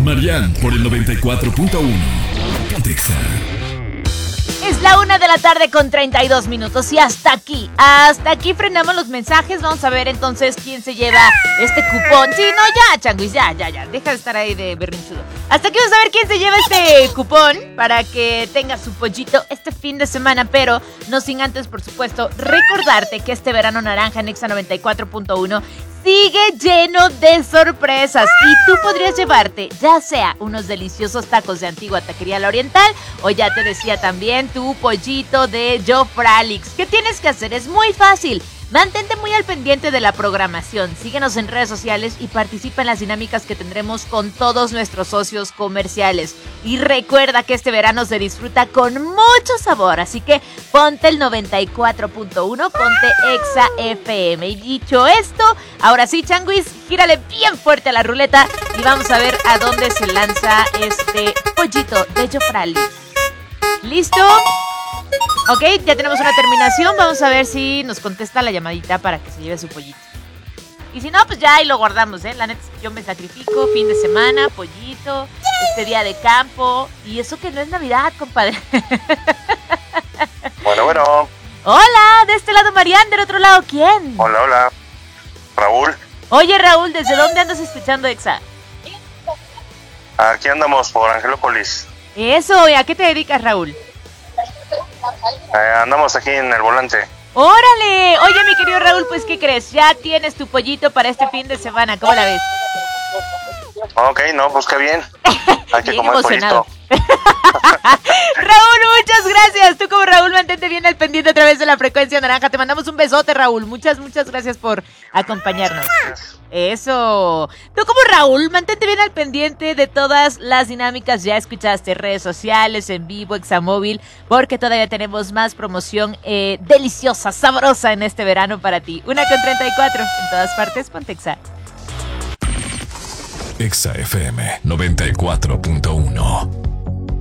Marian por el 94.1. Pontexa. Es la 1:32 p.m. y hasta aquí frenamos los mensajes. Vamos a ver entonces quién se lleva este cupón. Sí, no, ya, Changuis, ya, deja de estar ahí de berrinchudo. Hasta aquí vamos a ver quién se lleva este cupón para que tenga su pollito este fin de semana, pero no sin antes, por supuesto, recordarte que este verano naranja en Exa 94.1 sigue lleno de sorpresas y tú podrías llevarte ya sea unos deliciosos tacos de Antigua Taquería La Oriental o ya te decía también tu pollito de Jofralix. ¿Qué tienes que hacer? Es muy fácil. Mantente muy al pendiente de la programación, síguenos en redes sociales y participa en las dinámicas que tendremos con todos nuestros socios comerciales. Y recuerda que este verano se disfruta con mucho sabor, así que ponte el 94.1, ponte Exa FM. Y dicho esto, ahora sí, Changuis, gírale bien fuerte a la ruleta y vamos a ver a dónde se lanza este pollito de Jofralix. ¿Listo? Ok, ya tenemos una terminación. Vamos a ver si nos contesta la llamadita para que se lleve su pollito. Y si no, pues ya ahí lo guardamos, ¿eh? La neta es que yo me sacrifico, fin de semana, pollito, este día de campo. Y eso que no es Navidad, compadre. Bueno. Hola, de este lado Marian, del otro lado, ¿quién? Hola. Raúl. Oye, Raúl, ¿desde dónde andas escuchando Exa? Aquí andamos por Angelópolis. Eso, ¿y a qué te dedicas, Raúl? Andamos aquí en el volante. ¡Órale! Oye, mi querido Raúl, pues, ¿qué crees? Ya tienes tu pollito para este fin de semana, ¿cómo la ves? Ok, no, pues qué bien. Hay que comer pollito. Raúl, muchas gracias. Tú como Raúl, mantente bien al pendiente a través de la frecuencia naranja. Te mandamos un besote, Raúl. Muchas gracias por acompañarnos. Eso. Tú como Raúl, mantente bien al pendiente de todas las dinámicas. Ya escuchaste redes sociales, en vivo, Examóvil, porque todavía tenemos más promoción deliciosa, sabrosa en este verano para ti. 1:34 en todas partes, Pontexa. Exa FM 94.1.